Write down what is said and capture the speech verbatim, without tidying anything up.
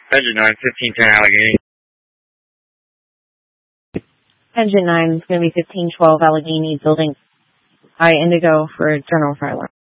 Engine nine, fifteen ten Allegheny. Engine nine is going to be fifteen twelve Allegheny, building I Indigo for General Filer.